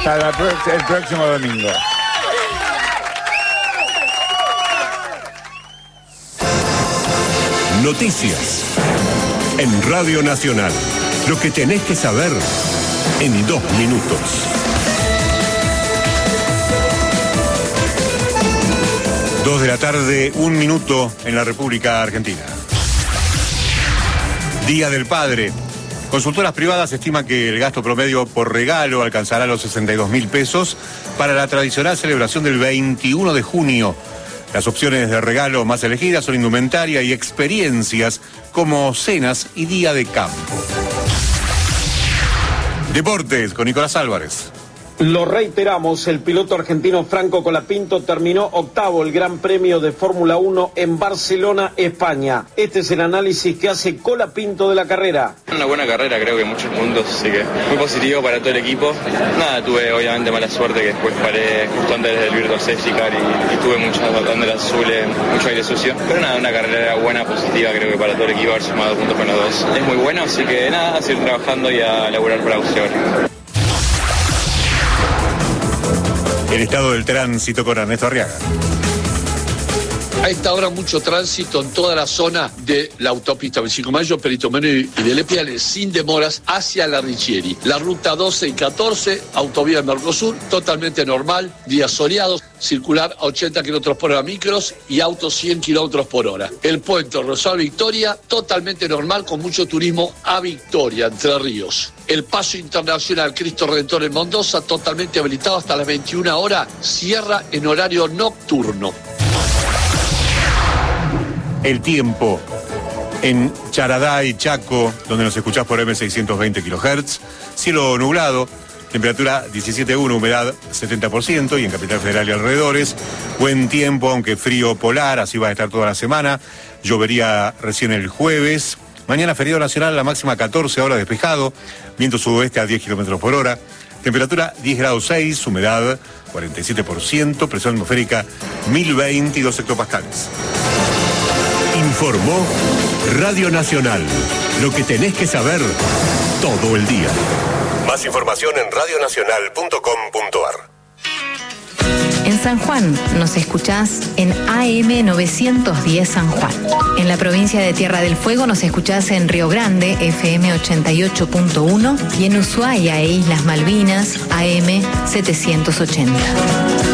Hasta el próximo domingo. Noticias en Radio Nacional. Lo que tenés que saber en 2 minutos. 2 de la tarde, 1 minuto en la República Argentina. Día del Padre. Consultoras privadas estiman que el gasto promedio por regalo alcanzará los 62.000 pesos para la tradicional celebración del 21 de junio. Las opciones de regalo más elegidas son indumentaria y experiencias como cenas y día de campo. Deportes con Nicolás Álvarez. Lo reiteramos, el piloto argentino Franco Colapinto terminó octavo el Gran Premio de Fórmula 1 en Barcelona, España. Este es el análisis que hace Colapinto de la carrera. Una buena carrera, creo que muchos puntos, así que muy positivo para todo el equipo. Nada, tuve obviamente mala suerte que después paré justo antes del Virtual Safety Car y tuve muchas banderas azules, mucho aire sucio. Pero nada, una carrera buena, positiva, creo que para todo el equipo haber sumado puntos con los dos. Es muy bueno, así que nada, a seguir trabajando y a laburar para Australia. El estado del tránsito con Ernesto Arriaga. A esta hora mucho tránsito en toda la zona de la autopista 25 de Mayo, Perito Moreno y de Lepiane, sin demoras hacia la Richieri. La ruta 12 y 14, autovía del Mercosur, totalmente normal, días soleados, circular a 80 km por hora micros y autos 100 km por hora. El puente Rosal Victoria, totalmente normal, con mucho turismo a Victoria, Entre Ríos. El paso internacional Cristo Redentor en Mendoza, totalmente habilitado hasta las 21 horas, cierra en horario nocturno. El tiempo en Charadá y Chaco, donde nos escuchás por M620 kHz, cielo nublado, temperatura 17,1, humedad 70%, y en Capital Federal y alrededores, buen tiempo, aunque frío polar, así va a estar toda la semana, llovería recién el jueves, mañana feriado nacional, la máxima 14, ahora despejado, viento sudoeste a 10 km por hora, temperatura 10 grados 6, humedad 47%, presión atmosférica 1022 hectopascales. Informó Radio Nacional. Lo que tenés que saber todo el día. Más información en radionacional.com.ar. En San Juan nos escuchás en AM 910 San Juan. En la provincia de Tierra del Fuego nos escuchás en Río Grande, FM 88.1, y en Ushuaia e Islas Malvinas, AM 780.